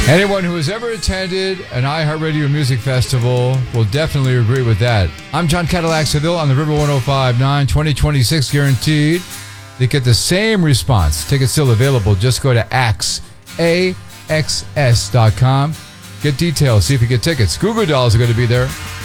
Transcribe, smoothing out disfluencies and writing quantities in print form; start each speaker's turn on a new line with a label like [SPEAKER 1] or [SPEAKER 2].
[SPEAKER 1] Anyone who has ever attended an iHeartRadio Music Festival will definitely agree with that. I'm John Cadillac Seville on the River 105.9, 2026 guaranteed. They get the same response. Tickets still available. Just go to AXS.com. Get details. See if you get tickets. Goo Goo Dolls are going to be there.